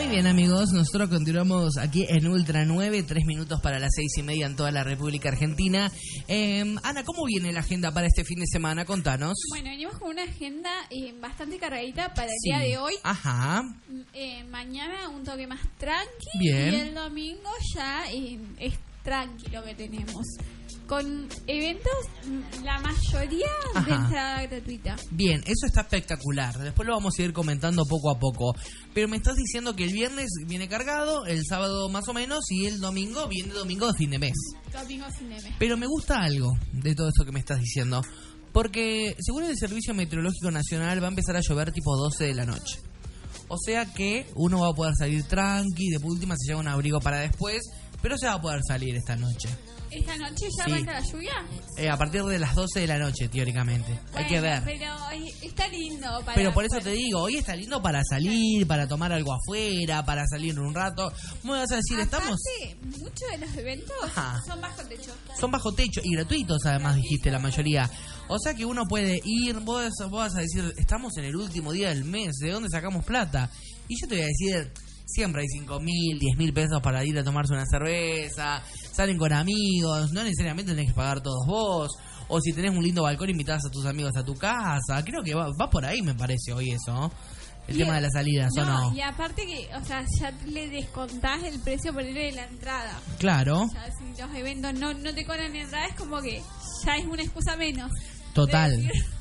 bien, amigos, nosotros continuamos aquí en Ultra 9, 3 minutos para las 6:30 en toda la República Argentina. Ana, ¿cómo viene la agenda para este fin de semana? Contanos. Bueno, venimos con una agenda bastante cargadita para el día de hoy. Ajá. Mañana un toque más tranqui. Bien. Y el domingo ya es tranquilo que tenemos. Con eventos, la mayoría de entrada gratuita. Bien, eso está espectacular. Después lo vamos a ir comentando poco a poco. Pero me estás diciendo que el viernes viene cargado, el sábado más o menos, y el domingo viene domingo de fin de mes. Domingo de fin de mes. Pero me gusta algo de todo esto que me estás diciendo. Porque según el Servicio Meteorológico Nacional va a empezar a llover tipo 12 de la noche. O sea que uno va a poder salir tranqui, de última se lleva un abrigo para después, pero se va a poder salir esta noche. ¿Esta noche ya arranca la lluvia? A partir de las 12 de la noche, teóricamente. Bueno, hay que ver. Pero está lindo para... Pero por eso te digo, hoy está lindo para salir, para tomar algo afuera, para salir un rato. ¿Me vas a decir, estamos? Muchos de los eventos son bajo techo. Son bajo techo y gratuitos, además, dijiste la mayoría. O sea que uno puede ir, vos vas a decir, estamos en el último día del mes, ¿de dónde sacamos plata? Y yo te voy a decir... Siempre hay 5.000, 10.000 pesos para ir a tomarse una cerveza, salen con amigos, no necesariamente tenés que pagar todos vos, o si tenés un lindo balcón invitás a tus amigos a tu casa, creo que va por ahí me parece hoy eso, ¿no? El tema de las salidas, ¿o no? Y aparte que, o sea, ya le descontás el precio por ir de la entrada. Claro. O sea, si los eventos no te cobran entrada, es como que ya es una excusa menos. Total.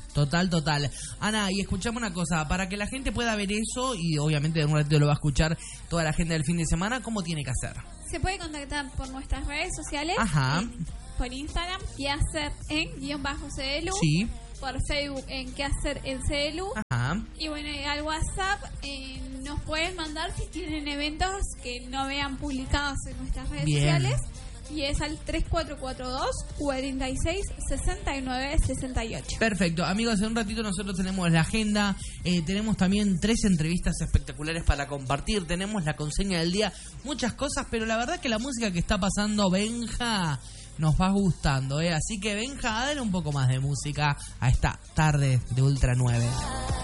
Total. Ana, y escuchame una cosa, para que la gente pueda ver eso, y obviamente en un ratito lo va a escuchar toda la gente del fin de semana, ¿cómo tiene que hacer? Se puede contactar por nuestras redes sociales. Por Instagram, qué hacer en _CDLU. Sí. Por Facebook en qué hacer en CDLU. Y bueno, al WhatsApp nos pueden mandar si tienen eventos que no vean publicados en nuestras redes sociales. Y es al 3442-466968. Perfecto. Amigos, en un ratito nosotros tenemos la agenda. Tenemos también 3 entrevistas espectaculares para compartir. Tenemos la consigna del día. Muchas cosas, pero la verdad que la música que está pasando Benja nos va gustando. Así que Benja, dale un poco más de música a esta tarde de Ultra 9.